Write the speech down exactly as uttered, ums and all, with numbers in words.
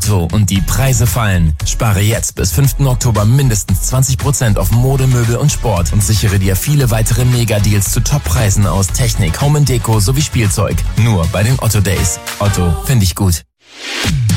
Otto und die Preise fallen. Spare jetzt bis fünften Oktober mindestens zwanzig Prozent auf Mode, Möbel und Sport und sichere dir viele weitere Mega-Deals zu Top-Preisen aus Technik, Home and Deko sowie Spielzeug. Nur bei den Otto Days. Otto, finde ich gut.